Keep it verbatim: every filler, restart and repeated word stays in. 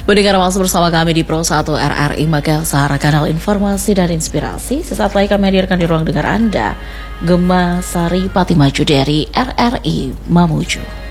Mendengar masuk bersama kami di Pro satu R R I Makassar, kanal informasi dan inspirasi. Sesaat lagi kami hadirkan di ruang dengar Anda Gemma Sari Patimaju dari R R I Mamuju.